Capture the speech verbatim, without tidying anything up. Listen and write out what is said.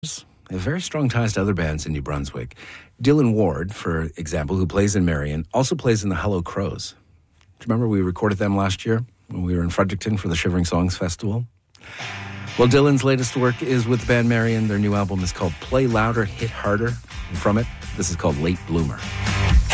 They have very strong ties to other bands in New Brunswick. Dylan Ward, for example, who plays in Marion, also plays in the Hello Crows. Do you remember we recorded them last year when we were in Fredericton for the Shivering Songs Festival? Well, Dylan's latest work is with the band Marion. Their new album is called Play Louder, Hit Harder. And from it, this is called Late Bloomer.